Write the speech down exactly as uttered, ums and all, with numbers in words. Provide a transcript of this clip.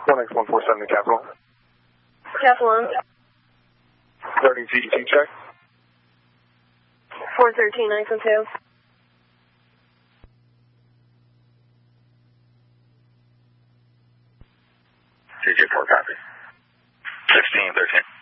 one X one four seven to Capital. Capital one. Starting G E T check. four thirteen nine one two. J J four copy. sixteen thirteen.